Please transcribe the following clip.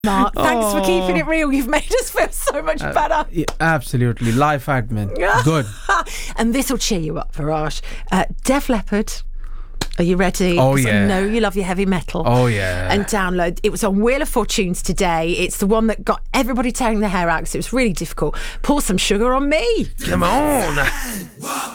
Mark, thanks for keeping it real. You've made us feel so much better. Yeah, absolutely. Life admin. Good. And this will cheer you up, Viraj. Def Leppard. Are you ready? Oh, 'Cause yeah. I know you love your heavy metal. Oh, yeah. And download. It was on Wheel of Fortunes today. It's the one that got everybody tearing their hair out because it was really difficult. Pour some sugar on me. Come on.